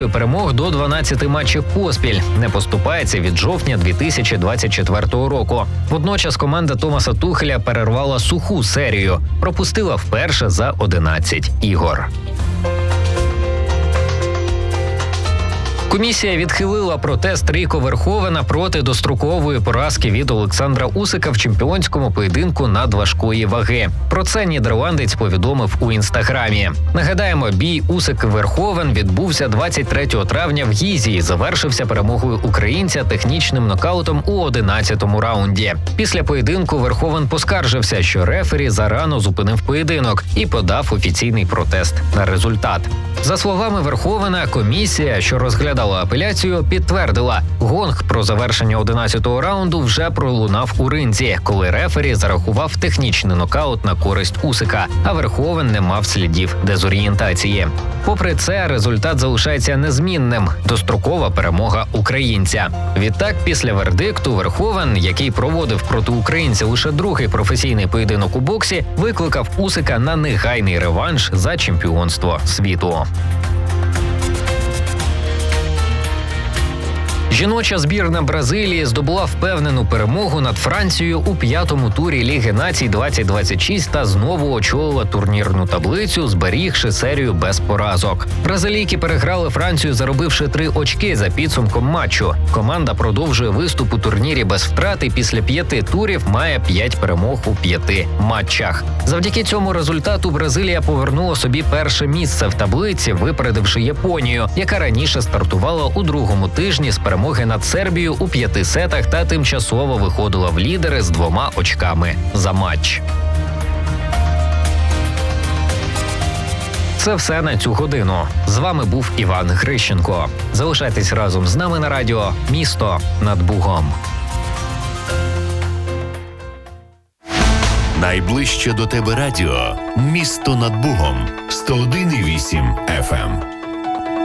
перемог до 12 матчів поспіль, не поступається від жовтня 2024 року. Водночас команда Томаса Тухеля перервала суху серію, пропустила вперше за 11 ігор. Комісія відхилила протест Ріко Верховена проти дострокової поразки від Олександра Усика в чемпіонському поєдинку надважкої ваги. Про це нідерландець повідомив у Інстаграмі. Нагадаємо, бій Усик-Верховен відбувся 23 травня в Гізі і завершився перемогою українця технічним нокаутом у 11-му раунді. Після поєдинку Верховен поскаржився, що рефері зарано зупинив поєдинок і подав офіційний протест на результат. За словами Верховена, комісія, що розглядала апеляцію, підтвердила, гонг про завершення 11-го раунду вже пролунав у ринзі, коли рефері зарахував технічний нокаут на користь Усика, а Верховен не мав слідів дезорієнтації. Попри це, результат залишається незмінним – дострокова перемога українця. Відтак, після вердикту Верховен, який проводив проти українця лише другий професійний поєдинок у боксі, викликав Усика на негайний реванш за чемпіонство світу. Жіноча збірна Бразилії здобула впевнену перемогу над Францією у 5-му турі Ліги націй 2026 та знову очолила турнірну таблицю, зберігши серію без поразок. Бразилійки переграли Францію, заробивши 3 очки за підсумком матчу. Команда продовжує виступ у турнірі без втрат і після 5 турів має 5 перемог у 5 матчах. Завдяки цьому результату Бразилія повернула собі перше місце в таблиці, випередивши Японію, яка раніше стартувала у другому тижні з перемоги над Сербією у 5 сетах та тимчасово виходила в лідери з 2 очками за матч. Це все на цю годину. З вами був Іван Грищенко. Залишайтесь разом з нами на радіо «Місто над Бугом». Найближче до тебе радіо «Місто над Бугом» 101,8 FM.